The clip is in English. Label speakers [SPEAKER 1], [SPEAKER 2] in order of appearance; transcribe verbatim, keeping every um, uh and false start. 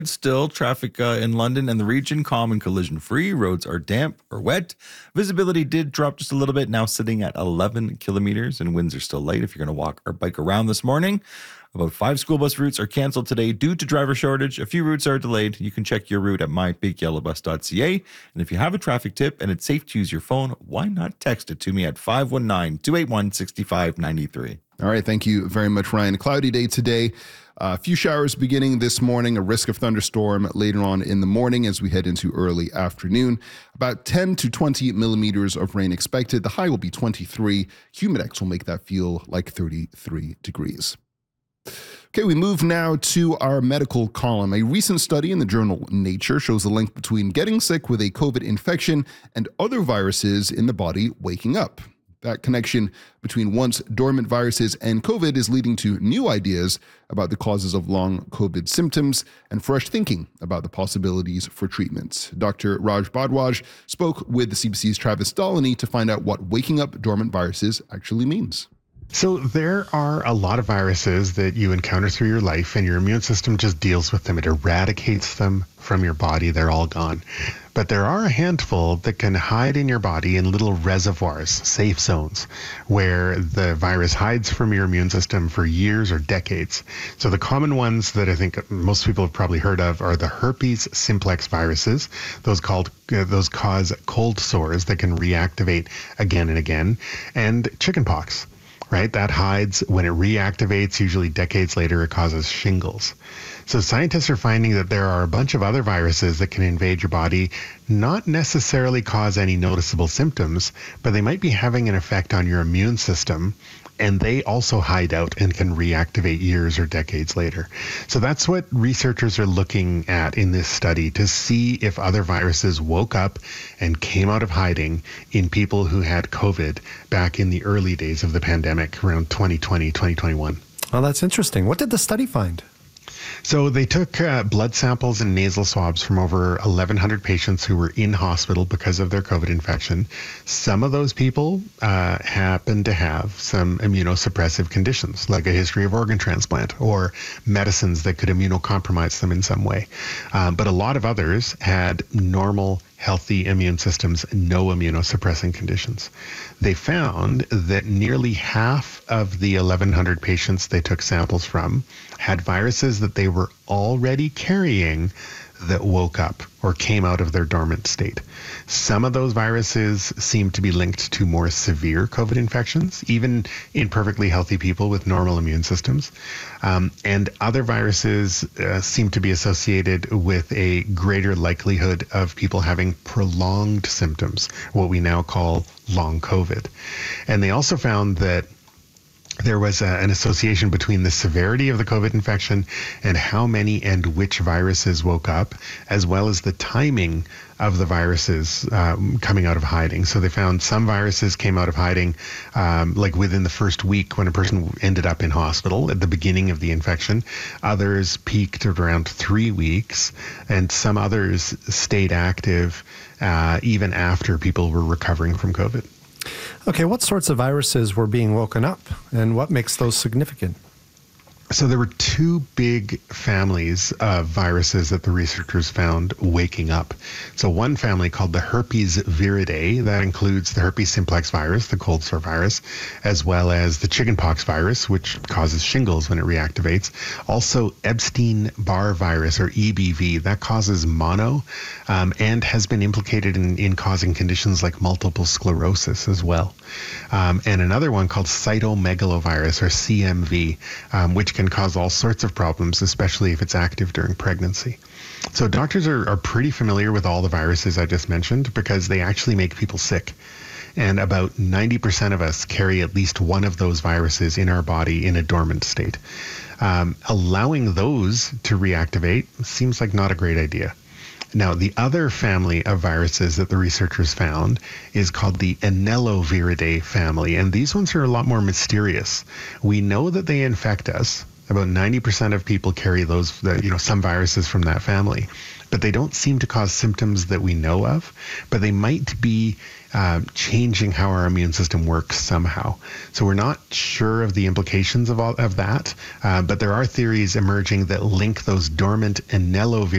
[SPEAKER 1] Still, traffic uh, in London and the region calm and collision free. Roads are damp or wet. Visibility did drop just a little bit, now sitting at eleven kilometers, and winds are still light if you're going to walk or bike around this morning. About five school bus routes are canceled today due to driver shortage. A few routes are delayed. You can check your route at my big yellow bus dot c a. And if you have a traffic tip and it's safe to use your phone, why not text it to me at five one nine, two eight one, six five nine three.
[SPEAKER 2] All right, thank you very much, Ryan. A cloudy day today. A uh, few showers beginning this morning, a risk of thunderstorm later on in the morning as we head into early afternoon. About ten to twenty millimeters of rain expected. The high will be twenty-three. Humidex will make that feel like thirty-three degrees. Okay, we move now to our medical column. A recent study in the journal Nature shows the link between getting sick with a COVID infection and other viruses in the body waking up. That connection between once dormant viruses and COVID is leading to new ideas about the causes of long COVID symptoms and fresh thinking about the possibilities for treatment. Doctor Raj Bhardwaj spoke with the C B C's Travis Dolany to find out what waking up dormant viruses actually means.
[SPEAKER 3] So there are a lot of viruses that you encounter through your life, and your immune system just deals with them. It eradicates them from your body. They're all gone. But there are a handful that can hide in your body in little reservoirs, safe zones, where the virus hides from your immune system for years or decades. So the common ones that I think most people have probably heard of are the herpes simplex viruses. Those called uh, those cause cold sores that can reactivate again and again, and chickenpox. Right? That hides. When it reactivates, usually decades later, it causes shingles. So scientists are finding that there are a bunch of other viruses that can invade your body, not necessarily cause any noticeable symptoms, but they might be having an effect on your immune system, and they also hide out and can reactivate years or decades later. So that's what researchers are looking at in this study, to see if other viruses woke up and came out of hiding in people who had COVID back in the early days of the pandemic, around twenty twenty, twenty twenty-one.
[SPEAKER 4] Well, that's interesting. What did the study find?
[SPEAKER 3] So they took uh, blood samples and nasal swabs from over eleven hundred patients who were in hospital because of their COVID infection. Some of those people uh, happened to have some immunosuppressive conditions, like a history of organ transplant or medicines that could immunocompromise them in some way. Um, but a lot of others had normal, healthy immune systems, no immunosuppressing conditions. They found that nearly half of the eleven hundred patients they took samples from had viruses that they were already carrying that woke up or came out of their dormant state. Some of those viruses seem to be linked to more severe COVID infections, even in perfectly healthy people with normal immune systems. Um, and other viruses uh, seem to be associated with a greater likelihood of people having prolonged symptoms, what we now call long COVID. And they also found that there was a, an association between the severity of the COVID infection and how many and which viruses woke up, as well as the timing of the viruses um, coming out of hiding. So they found some viruses came out of hiding um, like within the first week when a person ended up in hospital at the beginning of the infection. Others peaked at around three weeks, and some others stayed active uh, even after people were recovering from COVID.
[SPEAKER 4] Okay, what sorts of viruses were being woken up, and what makes those significant?
[SPEAKER 3] So there were two big families of viruses that the researchers found waking up. So one family called the herpes viridae, that includes the herpes simplex virus, the cold sore virus, as well as the chickenpox virus, which causes shingles when it reactivates. Also Epstein-Barr virus, or E B V, that causes mono, um, and has been implicated in, in causing conditions like multiple sclerosis as well. Um, and another one called cytomegalovirus, or C M V, um, which can can cause all sorts of problems, especially if it's active during pregnancy. So doctors are, are pretty familiar with all the viruses I just mentioned because they actually make people sick. And about ninety percent of us carry at least one of those viruses in our body in a dormant state. Um, allowing those to reactivate seems like not a great idea. Now, the other family of viruses that the researchers found is called the Aneloviridae family, and these ones are a lot more mysterious. We know that they infect us. About ninety percent of people carry those, you know, some viruses from that family, but they don't seem to cause symptoms that we know of, but they might be uh, changing how our immune system works somehow. So we're not sure of the implications of all of that, uh, but there are theories emerging that link those dormant Aneloviridae